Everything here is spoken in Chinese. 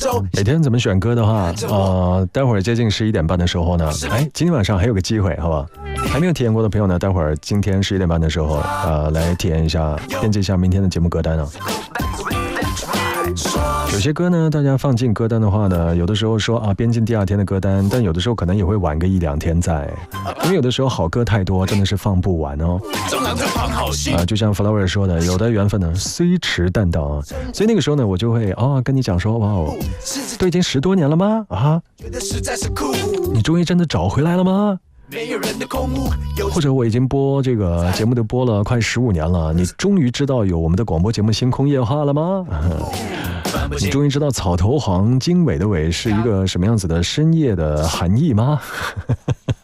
每天怎么选歌的话，待会儿接近11点半的时候呢，今天晚上还有个机会，好吧？还没有体验过的朋友呢，待会儿今天11点半的时候，来体验一下，编辑一下明天的节目歌单啊。有些歌呢，大家放进歌单的话呢，有的时候说编进第二天的歌单，但有的时候可能也会晚个1-2天在，因为有的时候好歌太多，真的是放不完哦。就像 Flower 说的，有的缘分呢虽迟但到，所以那个时候呢，我就会跟你讲说，哇，都已经10多年了吗？你终于真的找回来了吗？或者我已经播这个节目都播了快15年了，你终于知道有我们的广播节目星空夜话了吗？你终于知道草头黄经纬的纬是一个什么样子的深夜的含义吗？